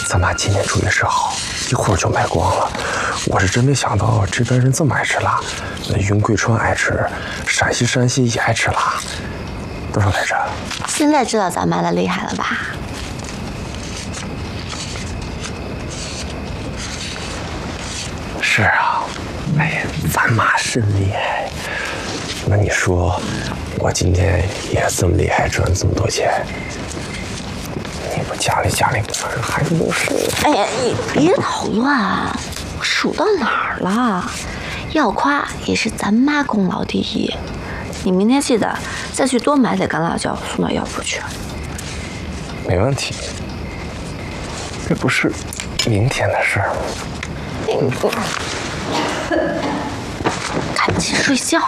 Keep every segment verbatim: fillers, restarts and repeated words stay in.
咱妈今年注意事好，一会儿就卖光了。我是真没想到这边人这么爱吃辣，那云贵川爱吃，陕西山西也爱吃辣。多少来着？ 现在知道咱妈的厉害了吧？ 是啊，哎呀，咱妈真厉害。那你说，我今天也这么厉害，赚这么多钱？你不家里家里孩子都是…… 哎呀，你别捣乱，数到哪儿了？要夸也是咱妈功劳第一。你明天记得再去多买点干辣椒送到药铺去。 没问题，这不是明天的事儿吗？ 赶紧睡觉。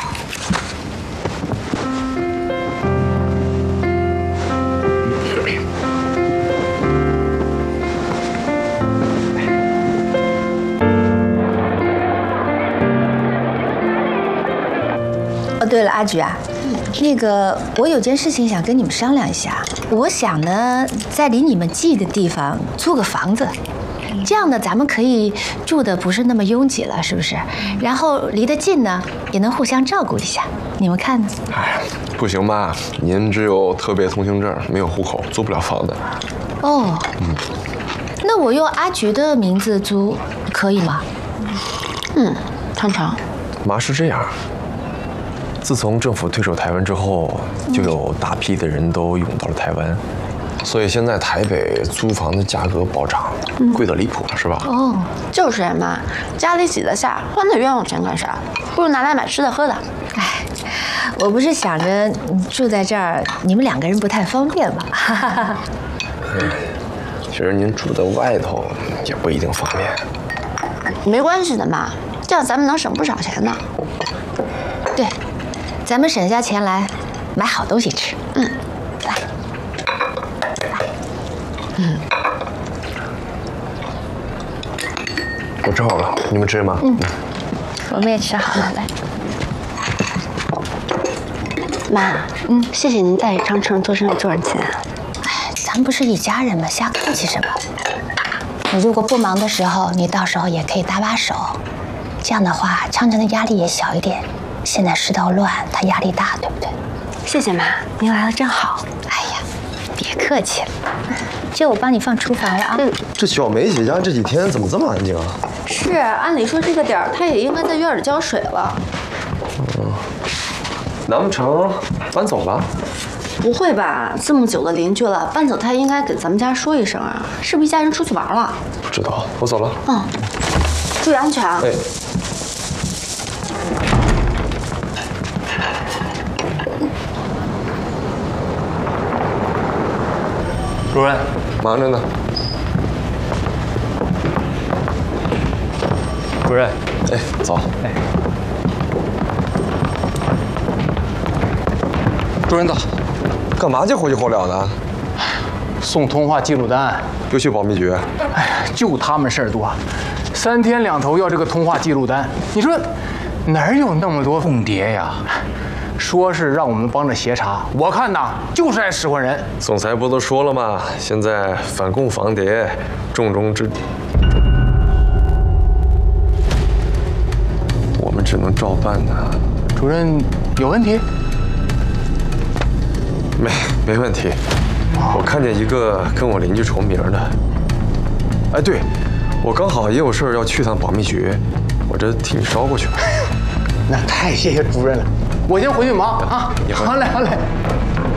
哦，对了，阿菊啊，那个我有件事情想跟你们商量一下。我想呢，在离你们近的地方租个房子，这样呢，咱们可以住的不是那么拥挤了，是不是？然后离得近呢，也能互相照顾一下。你们看呢？ 哎，不行吧？您只有特别通行证，没有户口，租不了房子。 哦，嗯，那我用阿菊的名字租可以吗？ 嗯，常常。 妈是这样。自从政府退守台湾之后，就有大批的人都涌到了台湾，所以现在台北租房的价格暴涨，贵得离谱了，是吧？ 哦， 就是呀妈，家里挤得下，花那冤枉钱干啥？不如拿来买吃的喝的。 哎，我不是想着住在这儿，你们两个人不太方便吗？哈哈哈。 其实您住在外头也不一定方便。 没关系的妈，这样咱们能省不少钱呢。 对。咱们省下钱来买好东西吃。嗯，来， 嗯，我吃好了，你们吃吗？ 嗯，我们也吃好了，来。 妈，嗯，谢谢您在长城做生意赚钱。 哎，咱不是一家人吗？瞎客气什么？你如果不忙的时候，你到时候也可以搭把手，这样的话，长城的压力也小一点。现在世道乱，他压力大，对不对？ 谢谢妈，您来了真好。 哎呀，别客气了。这我帮你放厨房了啊。嗯。 这小梅姐家这几天怎么这么安静啊？ 是，按理说这个点儿，她也应该在院里浇水了。 嗯，难不成搬走了？ 不会吧，这么久的邻居了，搬走她应该给咱们家说一声啊，是不是一家人出去玩了？ 不知道，我走了。 嗯，注意安全啊。 哎。 主任， 忙着呢。 主任， 哎，走。 哎，主任到。 干嘛急火急火燎的？ 送通话记录单。 又去保密局？ 哎呀，就他们事儿多，三天两头要这个通话记录单。你说哪有那么多凤谍呀？说是让我们帮着协查，我看呐就是爱使唤人。 总裁不都说了吗？现在反共防谍，重中之，我们只能照办呐。 主任有问题？ 没没问题。我看见一个跟我邻居重名的。哎，对，我刚好也有事要去趟保密局，我这替你捎过去。 那太谢谢主任了。我先回去忙啊！好嘞，好嘞。